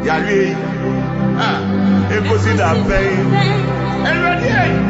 Yali, ah, it goes in that pain. And ready,